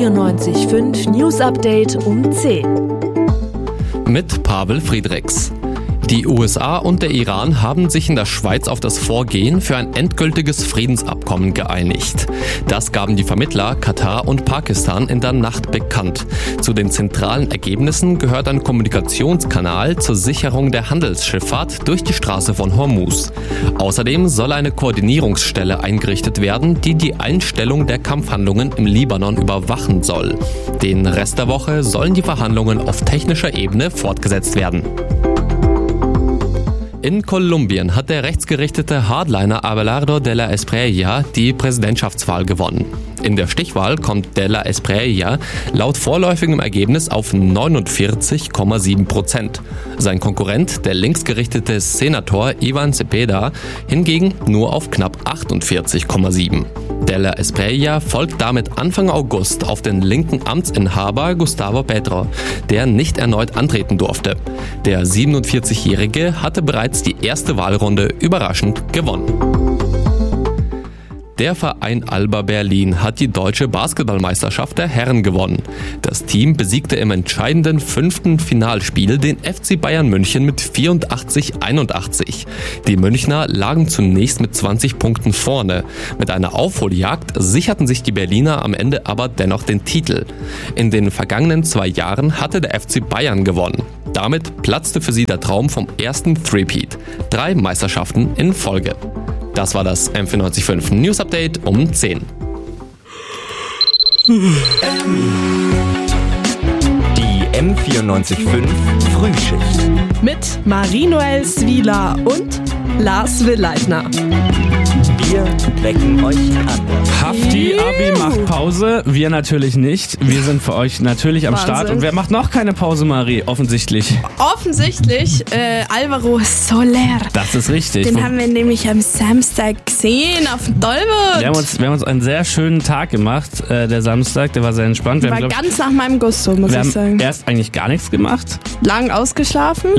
M94.5 News Update um 10. Mit Pavel Friedrichs. Die USA und der Iran haben sich in der Schweiz auf das Vorgehen für ein endgültiges Friedensabkommen geeinigt. Das gaben die Vermittler Katar und Pakistan in der Nacht bekannt. Zu den zentralen Ergebnissen gehört ein Kommunikationskanal zur Sicherung der Handelsschifffahrt durch die Straße von Hormuz. Außerdem soll eine Koordinierungsstelle eingerichtet werden, die die Einstellung der Kampfhandlungen im Libanon überwachen soll. Den Rest der Woche sollen die Verhandlungen auf technischer Ebene fortgesetzt werden. In Kolumbien hat der rechtsgerichtete Hardliner Abelardo de la Espriella die Präsidentschaftswahl gewonnen. In der Stichwahl kommt de la Espriella laut vorläufigem Ergebnis auf 49,7%. Sein Konkurrent, der linksgerichtete Senator Ivan Cepeda, hingegen nur auf knapp 48,7%. De la Espriella folgt damit Anfang August auf den linken Amtsinhaber Gustavo Petro, der nicht erneut antreten durfte. Der 47-Jährige hatte bereits die erste Wahlrunde überraschend gewonnen. Der Verein Alba Berlin hat die deutsche Basketballmeisterschaft der Herren gewonnen. Das Team besiegte im entscheidenden 5. Finalspiel den FC Bayern München mit 84-81. Die Münchner lagen zunächst mit 20 Punkten vorne. Mit einer Aufholjagd sicherten sich die Berliner am Ende aber dennoch den Titel. In den vergangenen 2 Jahren hatte der FC Bayern gewonnen. Damit platzte für sie der Traum vom ersten Threepeat. 3 Meisterschaften in Folge. Das war das M94.5 News Update um 10. Die M94.5 Frühschicht. Mit Marie-Noël Swieler und Lars Willeitner. Wir wecken euch an. Hafti Abi macht Pause, wir natürlich nicht. Wir sind für euch natürlich am Start. Und wer macht noch keine Pause, Marie? Offensichtlich. Offensichtlich Alvaro Soler. Das ist richtig. Den haben wir nämlich am Samstag gesehen auf dem Dolwood. Wir haben uns einen sehr schönen Tag gemacht, der Samstag. Der war sehr entspannt. War ganz nach meinem Gusto, muss ich sagen. Wir haben erst eigentlich gar nichts gemacht. Lang ausgeschlafen.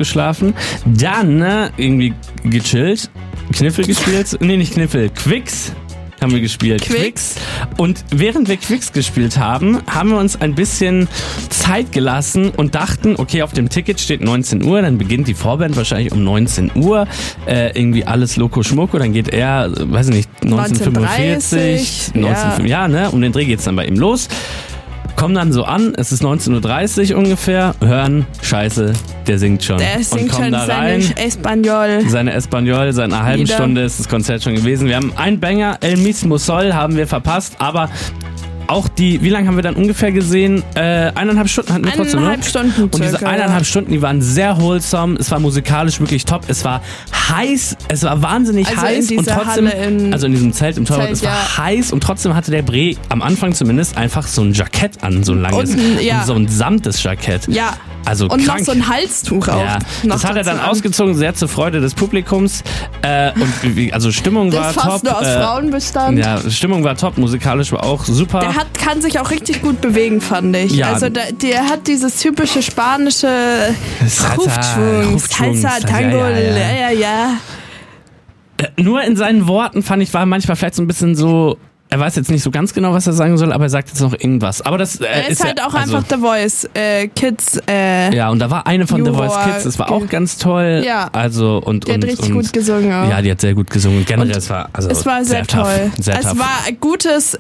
Dann irgendwie gechillt. Kniffel gespielt? Nee, nicht Kniffel. Quicks haben wir gespielt. Quicks. Und während wir Quicks gespielt haben, haben wir uns ein bisschen Zeit gelassen und dachten, okay, auf dem Ticket steht 19 Uhr, dann beginnt die Vorband wahrscheinlich um 19 Uhr. Irgendwie alles Loco Schmoko, dann geht er, weiß ich nicht, 1945, 19, ja, ne? Um den Dreh geht's dann bei ihm los. Kommen dann so an, es ist 19.30 Uhr ungefähr, hören, scheiße, der singt schon. Der singt schon seine Español. Seine Español, seit einer halben Stunde ist das Konzert schon gewesen. Wir haben einen Banger, El Mismo Sol, haben wir verpasst, aber auch wie lange haben wir dann ungefähr gesehen? 1,5 Stunden hatten wir trotzdem, ne? 1,5 Stunden. Und diese 1,5 Stunden, die waren sehr wholesome. Es war musikalisch wirklich top. Es war heiß. Es war wahnsinnig heiß. Und trotzdem, also in diesem Zelt im Torwart, es war heiß. Und trotzdem hatte der Bre am Anfang zumindest einfach so ein Jackett an, so ein langes. Und so ein samtes Jackett. Ja. Also und krank. noch so ein Halstuch auch. Ja, das hat er dann ausgezogen, sehr zur Freude des Publikums. Also Stimmung war top. Das fast nur aus Frauen bestand. Ja, Stimmung war top, musikalisch war auch super. Der kann sich auch richtig gut bewegen, fand ich. Ja. Also der hat dieses typische spanische Hufschwung, Salsa, Tango, ja. Nur in seinen Worten fand ich, war manchmal vielleicht so ein bisschen so. Er weiß jetzt nicht so ganz genau, was er sagen soll, aber er sagt jetzt noch irgendwas. Aber das er ist halt auch einfach The Voice Kids. Ja, und da war eine von The Voice Kids, das war auch ganz toll. Ja. Also die hat richtig gut gesungen auch. Ja, die hat sehr gut gesungen. Generell, es war sehr toll. Sehr tough. Es war ein gutes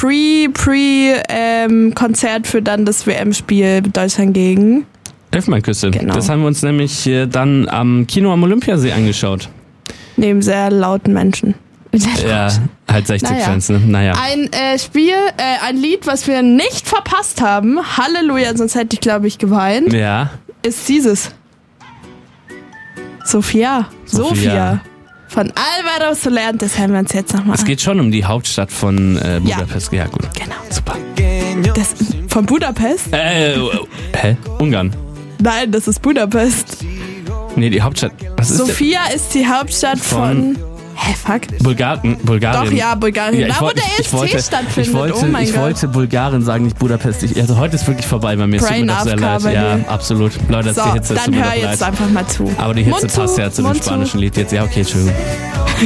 Konzert für dann das WM-Spiel Deutschland gegen Elfenbeinküste. Genau. Das haben wir uns nämlich dann am Kino am Olympiasee angeschaut. Neben sehr lauten Menschen. Ja, halt 60 Fans, ne? Naja. Ein ein Lied, was wir nicht verpasst haben, Halleluja, sonst hätte ich, glaube ich, geweint, ja. Ist dieses. Sophia. Von Alvaro Soler, und das hören wir uns jetzt nochmal an. Es geht schon um die Hauptstadt von Budapest. Ja, gut. Genau. Super. Von Budapest? Hä? Ungarn? Nein, das ist Budapest. Nee, die Hauptstadt. Sofia ist die Hauptstadt von hä, fuck? Bulgarien. Doch, ja, Bulgarien. Da, wo der ESC stattfindet. Ich wollte Bulgarien sagen, nicht Budapest. Also heute ist wirklich vorbei bei mir. Es tut mir doch sehr leid. Ja, absolut. Leute, das ist die Hitze. Dann hör jetzt einfach mal zu. Aber die Hitze passt ja zu dem spanischen Lied jetzt. Ja, okay, Entschuldigung.